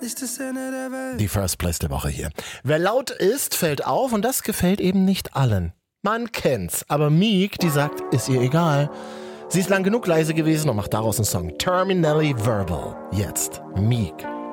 gefährlichste Szene der Welt. Die First Place der Woche hier. Wer laut ist, fällt auf und das gefällt eben nicht allen. Man kennt's, aber Meek, die sagt, ist ihr egal. Sie ist lang genug leise gewesen und macht daraus einen Song. Terminally Verbal. Jetzt Meek.